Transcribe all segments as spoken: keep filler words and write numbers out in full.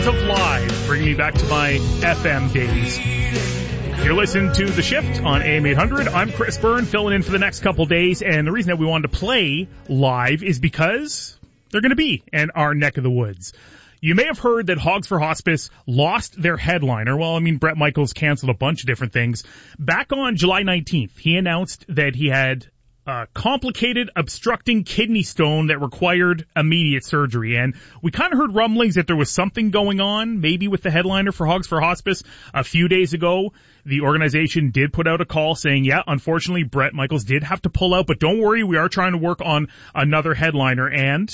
sounds of Live bring me back to my F M days. You're listening to The Shift on A M eight hundred. I'm Chris Byrne, filling in for the next couple days, and the reason that we wanted to play Live is because they're going to be in our neck of the woods. You may have heard that Hogs for Hospice lost their headliner. Well, I mean, Bret Michaels canceled a bunch of different things. Back on July nineteenth, he announced that he had a complicated obstructing kidney stone that required immediate surgery. And we kind of heard rumblings that there was something going on, maybe with the headliner for Hogs for Hospice. A few days ago, the organization did put out a call saying, yeah, unfortunately, Bret Michaels did have to pull out, but don't worry, we are trying to work on another headliner. And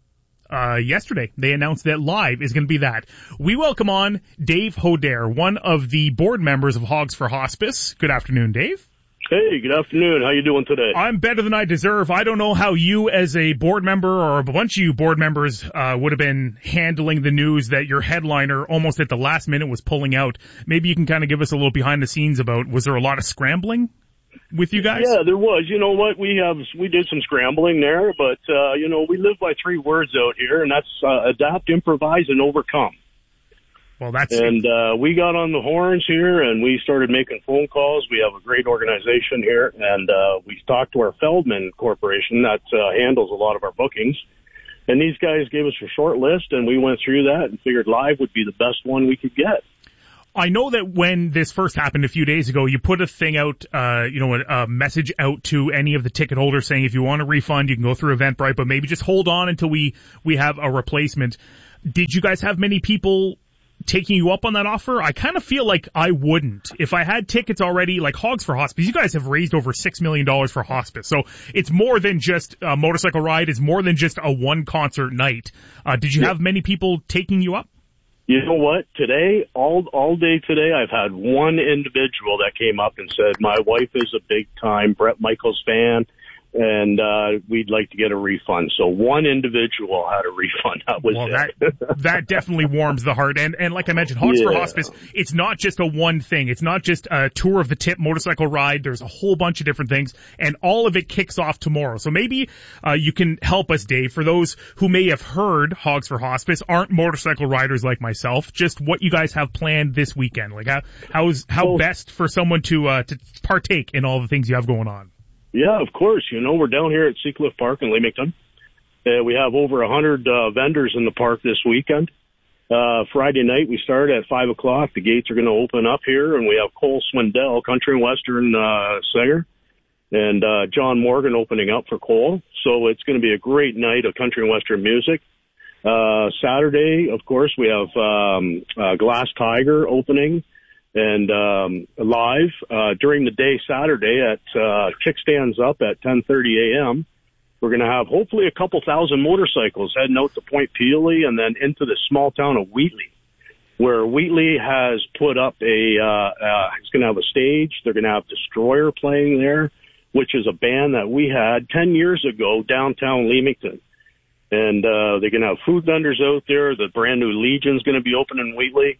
Uh, yesterday, they announced that Live is going to be that. We welcome on Dave Hodare, one of the board members of Hogs for Hospice. Good afternoon, Dave. Hey, good afternoon. How you doing today? I'm better than I deserve. I don't know how you as a board member or a bunch of you board members uh, would have been handling the news that your headliner almost at the last minute was pulling out. Maybe you can kind of give us a little behind the scenes about, was there a lot of scrambling with you guys? Yeah, there was. You know what? We have we did some scrambling there, but uh, you know, we live by three words out here, and that's uh, adapt, improvise, and overcome. Well, that's and uh, we got on the horns here, and we started making phone calls. We have a great organization here, and uh, we talked to our Feldman Corporation that uh, handles a lot of our bookings. And these guys gave us a short list, and we went through that and figured Live would be the best one we could get. I know that when this first happened a few days ago, you put a thing out, uh, you know, a, a message out to any of the ticket holders saying if you want a refund, you can go through Eventbrite, but maybe just hold on until we, we have a replacement. Did you guys have many people taking you up on that offer? I kind of feel like I wouldn't. If I had tickets already, like Hogs for Hospice, you guys have raised over six million dollars for hospice. So it's more than just a motorcycle ride. It's more than just a one concert night. Uh, did you yeah. have many people taking you up? You know what? Today, all all day today, I've had one individual that came up and said, my wife is a big-time Bret Michaels fan, and uh we'd like to get a refund. So one individual had a refund. That was well, it. that, that definitely warms the heart. And and like I mentioned, Hogs yeah. for Hospice, it's not just a one thing. It's not just a tour of the tip motorcycle ride. There's a whole bunch of different things, and all of it kicks off tomorrow. So maybe uh you can help us, Dave, for those who may have heard Hogs for Hospice, aren't motorcycle riders like myself, just what you guys have planned this weekend. Like how how's how well, best for someone to uh to partake in all the things you have going on. Yeah, of course. You know, we're down here at Seacliff Park in Leamington. Uh, we have over a hundred uh, vendors in the park this weekend. Uh, Friday night, we start at five o'clock. The gates are going to open up here, and we have Cole Swindell, country and western uh, singer, and uh, John Morgan opening up for Cole. So it's going to be a great night of country and western music. Uh, Saturday, of course, we have um, uh, Glass Tiger opening. And um live uh during the day Saturday at uh Kickstands Up at ten thirty a.m. We're going to have hopefully a couple thousand motorcycles heading out to Point Peely and then into the small town of Wheatley, where Wheatley has put up a uh, uh it's going to have a stage. They're going to have Destroyer playing there, which is a band that we had ten years ago downtown Leamington. And uh they're going to have food vendors out there. The brand new Legion's going to be opening in Wheatley.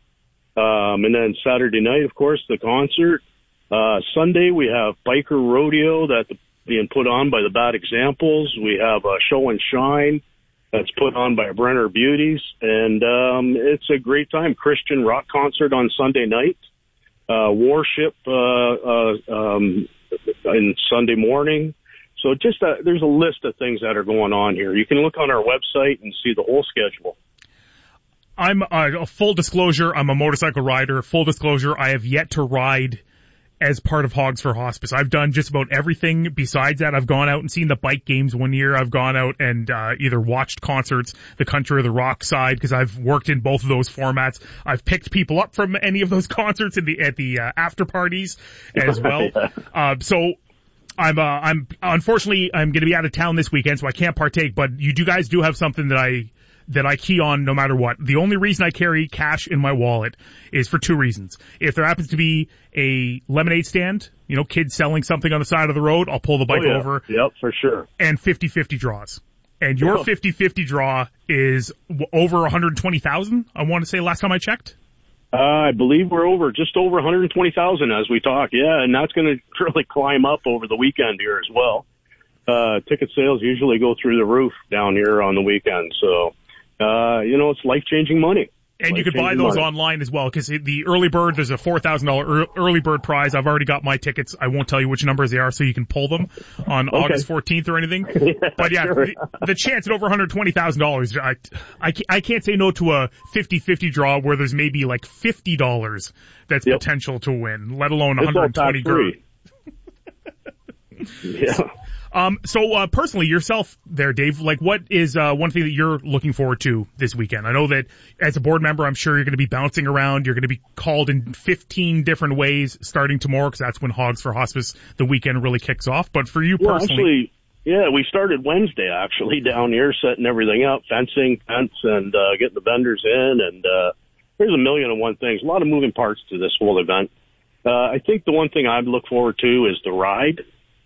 Um, and then Saturday night, of course, the concert. Uh, Sunday, we have Biker Rodeo that's being put on by the Bad Examples. We have a Show and Shine that's put on by Brenner Beauties. And um, it's a great time. Christian rock concert on Sunday night. Uh, Warship uh, uh, um, on Sunday morning. So just a, there's a list of things that are going on here. You can look on our website and see the whole schedule. I'm uh, full disclosure, I'm a motorcycle rider. Full disclosure, I have yet to ride as part of Hogs for Hospice. I've done just about everything besides that. I've gone out and seen the bike games one year. I've gone out and uh, either watched concerts, the country or the rock side, because I've worked in both of those formats. I've picked people up from any of those concerts at the at the uh, after parties as well. yeah. uh, so. I'm, uh, I'm, unfortunately, I'm going to be out of town this weekend, so I can't partake, but you do guys do have something that I, that I key on no matter what. The only reason I carry cash in my wallet is for two reasons. If there happens to be a lemonade stand, you know, kids selling something on the side of the road, I'll pull the bike oh, yeah. over. Yep, for sure. And fifty-fifty draws. And your fifty-fifty draw is over one hundred twenty thousand, I want to say, last time I checked. Uh, I believe we're over, just over one hundred twenty thousand as we talk. Yeah, and that's going to really climb up over the weekend here as well. Uh, ticket sales usually go through the roof down here on the weekend. So, uh, you know, it's life-changing money. And you could buy those online as well, because the early bird, there's a four thousand dollars early bird prize. I've already got my tickets. I won't tell you which numbers they are, so you can pull them on okay. August fourteenth or anything. yeah, but yeah, sure. the, the chance at over one hundred twenty thousand dollars, I, I, I can't say no to a fifty-fifty draw where there's maybe like fifty dollars that's yep. potential to win, let alone one hundred twenty grand. yeah. Um, so, uh, personally, yourself there, Dave, like, what is, uh, one thing that you're looking forward to this weekend? I know that as a board member, I'm sure you're going to be bouncing around. You're going to be called in fifteen different ways starting tomorrow, because that's when Hogs for Hospice, the weekend really kicks off. But for you well, personally. Actually, yeah, we started Wednesday, actually, down here, setting everything up, fencing, fence, and, uh, getting the vendors in. And, uh, there's a million and one things, a lot of moving parts to this whole event. Uh, I think the one thing I'd look forward to is the ride.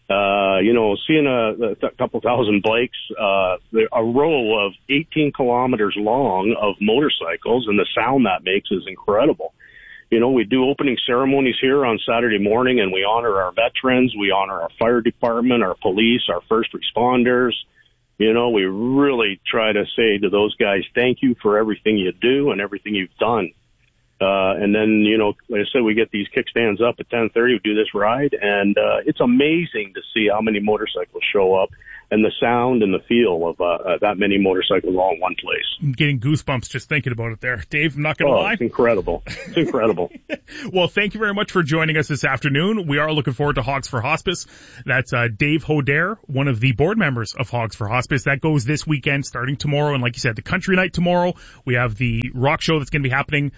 Uh, you know, seeing a, a couple thousand Blakes, uh, a row of eighteen kilometers long of motorcycles, and the sound that makes is incredible. You know, we do opening ceremonies here on Saturday morning, and we honor our veterans, we honor our fire department, our police, our first responders. You know, we really try to say to those guys, thank you for everything you do and everything you've done. Uh, and then, you know, like I said, we get these kickstands up at ten thirty, we do this ride, and, uh, it's amazing to see how many motorcycles show up and the sound and the feel of, uh, uh that many motorcycles all in one place. I'm getting goosebumps just thinking about it there. Dave, I'm not gonna oh, lie. It's incredible. It's incredible. Well, thank you very much for joining us this afternoon. We are looking forward to Hogs for Hospice. That's, uh, Dave Hodare, one of the board members of Hogs for Hospice. That goes this weekend starting tomorrow. And like you said, the country night tomorrow. We have the rock show that's gonna be happening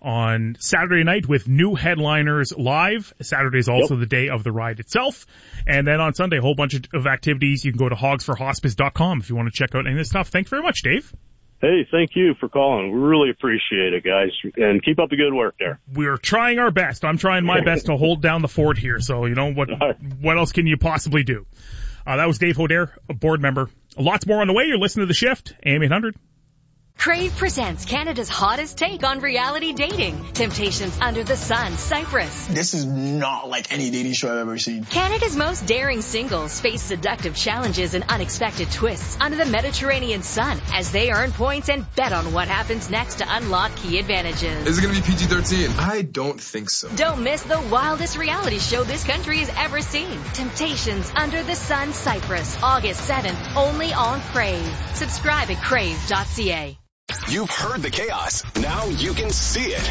on Saturday night with new headliners live. Saturday is also yep. the day of the ride itself. And then on Sunday, a whole bunch of activities. You can go to hogs for hospice dot com if you want to check out any of this stuff. Thanks very much, Dave. Hey, thank you for calling. We really appreciate it, guys. And keep up the good work there. We're trying our best. I'm trying my best to hold down the fort here. So, you know, what what else can you possibly do? Uh, that was Dave Hodare, a board member. Lots more on the way. You're listening to The Shift, A M eight hundred. Crave presents Canada's hottest take on reality dating. Temptations Under the Sun, Cyprus. This is not like any dating show I've ever seen. Canada's most daring singles face seductive challenges and unexpected twists under the Mediterranean sun as they earn points and bet on what happens next to unlock key advantages. Is it going to be P G thirteen? I don't think so. Don't miss the wildest reality show this country has ever seen. Temptations Under the Sun, Cyprus. August seventh, only on Crave. Subscribe at crave dot c a. You've heard the chaos. Now you can see it.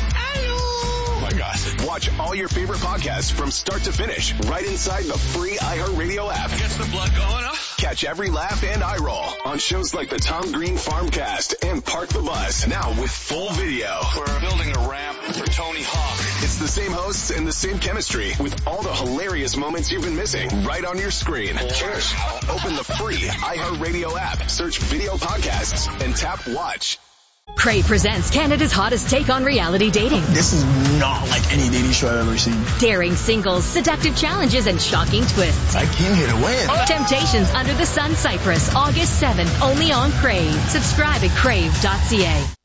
Oh my gosh. Watch all your favorite podcasts from start to finish right inside the free iHeartRadio app. Gets the blood going, huh? Catch every laugh and eye roll on shows like the Tom Green Farmcast and Park the Bus. Now with full video. We're building a ramp for Tony Hawk. It's the same hosts and the same chemistry with all the hilarious moments you've been missing right on your screen. Cheers. Open the free iHeartRadio app, search video podcasts, and tap watch. Crave presents Canada's hottest take on reality dating. This is not like any dating show I've ever seen. Daring singles, seductive challenges, and shocking twists. I came here to win. Temptations Under the Sun, Cyprus, August seventh, only on Crave. Subscribe at crave dot c a.